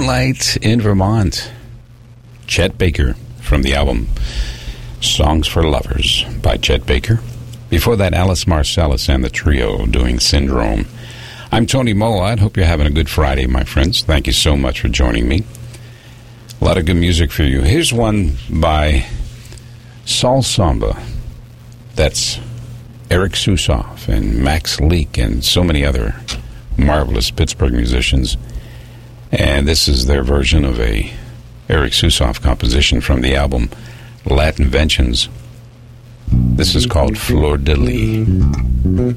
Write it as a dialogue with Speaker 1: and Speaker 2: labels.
Speaker 1: Moonlight in Vermont. Chet Baker from the album Songs for Lovers by Chet Baker. Before that, Alice Marcellus and the Trio doing Syndrome. I'm Tony Mowatt. Hope you're having a good Friday, my friends. Thank you so much for joining me. A lot of good music for you. Here's one by Saul Samba. That's Eric Susoff and Max Leak and so many other marvelous Pittsburgh musicians. And this is their version of a Eric Susoff composition from the album Latinventions. This is called Fleur de Lis.